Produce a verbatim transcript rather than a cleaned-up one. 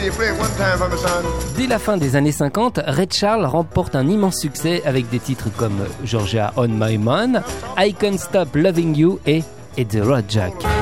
Dès la fin des années cinquante, Ray Charles remporte un immense succès avec des titres comme Georgia on My Mind, I Can't Stop Loving You et Hit the Road Jack.